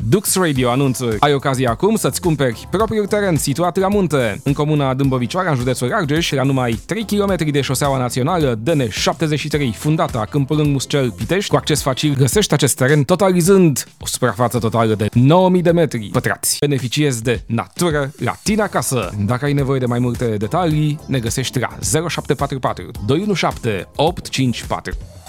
Dux Radio anunță: ai ocazia acum să-ți cumperi propriul teren situat la munte, în comuna Dâmbovicoara, în județul Argeș, la numai 3 km de șoseaua națională DN73, fundata Câmpul Lung Muscel Pitești. Cu acces facil găsești acest teren totalizând o suprafață totală de 9000 de metri pătrați. Beneficiezi de natură la tine acasă. Dacă ai nevoie de mai multe detalii, ne găsești la 0744 217 854.